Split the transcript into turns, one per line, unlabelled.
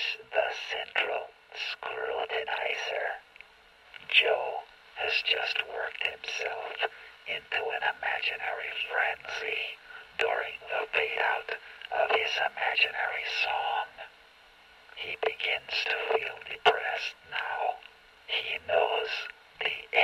the central scrutinizer. Joe has just worked himself into an imaginary frenzy during the fade-out of his imaginary song. He begins to feel depressed now. He knows the